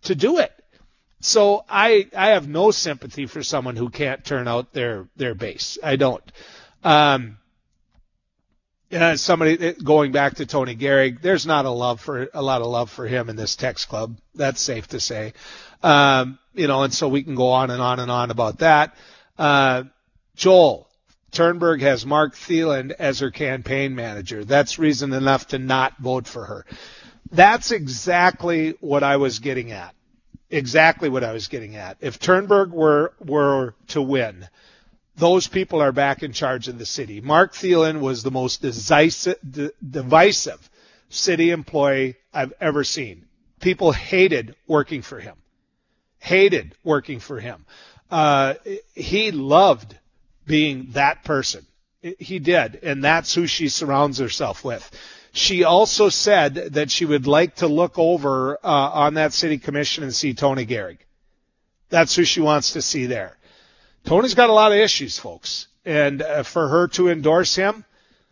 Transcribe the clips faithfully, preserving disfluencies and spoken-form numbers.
to do it. So I I have no sympathy for someone who can't turn out their, their base. I don't. Um, uh, somebody going back to Tony Gehrig, there's not a love for a lot of love for him in this text club. That's safe to say. Um, you know, and so we can go on and on and on about that. Uh, Joel, Turnberg has Mark Thielen as her campaign manager. That's reason enough to not vote for her. That's exactly what I was getting at. Exactly what I was getting at. If Turnberg were were to win, those people are back in charge of the city. Mark Thielen was the most decisive, de- divisive city employee I've ever seen. People hated working for him. Hated working for him. Uh, he loved being that person. He did, and that's who she surrounds herself with. She also said that she would like to look over uh, on that city commission and see Tony Gehrig. That's who she wants to see there. Tony's got a lot of issues, folks, and uh, for her to endorse him,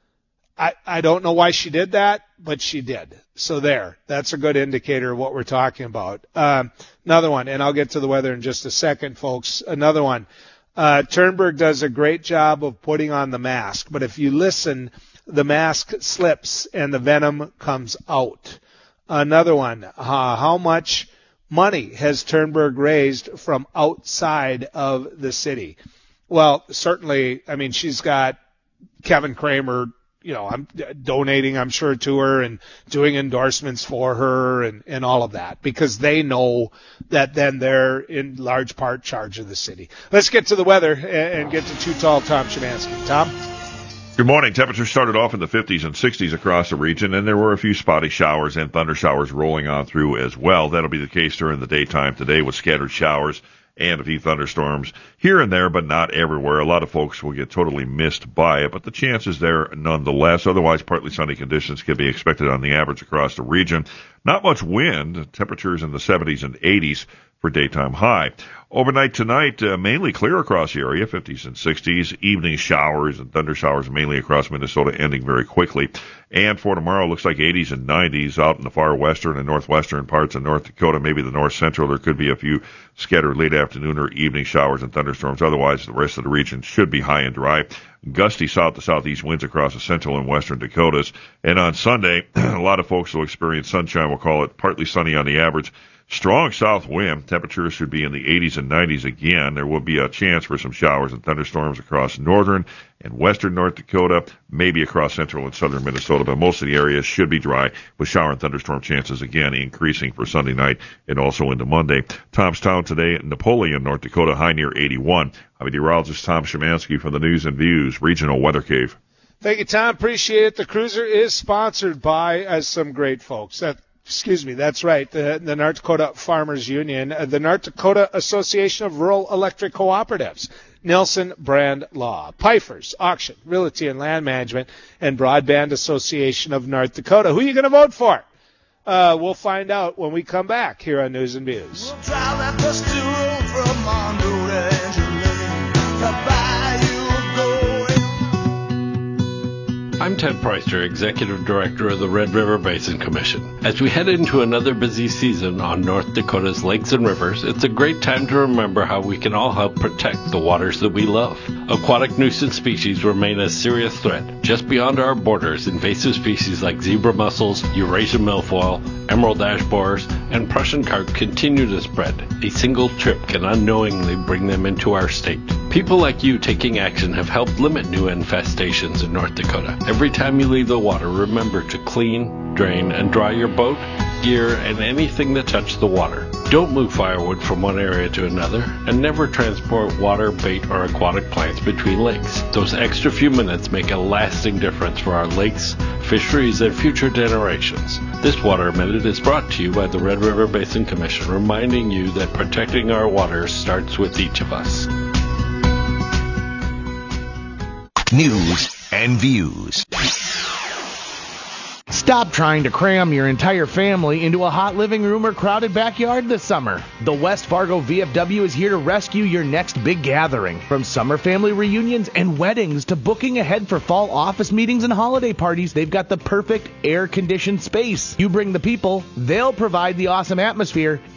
I, I don't know why she did that, but she did. So there, that's a good indicator of what we're talking about. Um, another one, and I'll get to the weather in just a second, folks. Another one. Uh, Turnberg does a great job of putting on the mask, but if you listen, the mask slips and the venom comes out. Another one, uh, how much money has Turnberg raised from outside of the city? Well, certainly, I mean, she's got Kevin Kramer, you know, I'm donating, I'm sure, to her and doing endorsements for her and, and all of that, because they know that then they're in large part charge of the city. Let's get to the weather and, and get to Too Tall Tom Szymanski. Tom? Good morning. Temperatures started off in the fifties and sixties across the region, and there were a few spotty showers and thunder showers rolling on through as well. That'll be the case during the daytime today with scattered showers and a few thunderstorms here and there, but not everywhere. A lot of folks will get totally missed by it, but the chance is there nonetheless. Otherwise, partly sunny conditions can be expected on the average across the region. Not much wind. Temperatures in the seventies and eighties for daytime high. Overnight tonight, uh, mainly clear across the area, fifties and sixties. Evening showers and thunder showers mainly across Minnesota, ending very quickly. And for tomorrow, looks like eighties and nineties out in the far western and northwestern parts of North Dakota, maybe the north central. There could be a few scattered late afternoon or evening showers and thunderstorms. Otherwise, the rest of the region should be high and dry. Gusty south to southeast winds across the central and western Dakotas. And on Sunday, a lot of folks will experience sunshine. We'll call it partly sunny on the average. Strong south wind. Temperatures should be in the eighties and nineties again. There will be a chance for some showers and thunderstorms across northern and western North Dakota, maybe across central and southern Minnesota, but most of the areas should be dry with shower and thunderstorm chances again increasing for Sunday night and also into Monday. Tomstown today, Napoleon, North Dakota, high near eighty-one. I'm meteorologist Tom Szymanski from the News and Views Regional Weather Cave. Thank you, Tom. Appreciate it. The Cruiser is sponsored by uh, some great folks. That Excuse me, that's right, the, the North Dakota Farmers Union, uh, the North Dakota Association of Rural Electric Cooperatives, Nelson Brand Law, Pfeiffer's Auction, Realty and Land Management, and Broadband Association of North Dakota. Who are you going to vote for? Uh, we'll find out when we come back here on News and Views. We'll drive that dusty road from Mondo Ranch to Bayou Gold. I'm Ted Preister, Executive Director of the Red River Basin Commission. As we head into another busy season on North Dakota's lakes and rivers, it's a great time to remember how we can all help protect the waters that we love. Aquatic nuisance species remain a serious threat. Just beyond our borders, invasive species like zebra mussels, Eurasian milfoil, emerald ash borers, and Prussian carp continue to spread. A single trip can unknowingly bring them into our state. People like you taking action have helped limit new infestations in North Dakota. Every time you leave the water, remember to clean, drain, and dry your boat, gear, and anything that touched the water. Don't move firewood from one area to another, and never transport water, bait, or aquatic plants between lakes. Those extra few minutes make a lasting difference for our lakes, fisheries, and future generations. This Water Minute is brought to you by the Red River Basin Commission, reminding you that protecting our waters starts with each of us. News and Views. Stop trying to cram your entire family into a hot living room or crowded backyard this summer. The West Fargo V F W is here to rescue your next big gathering. From summer family reunions and weddings to booking ahead for fall office meetings and holiday parties, they've got the perfect air-conditioned space. You bring the people, they'll provide the awesome atmosphere.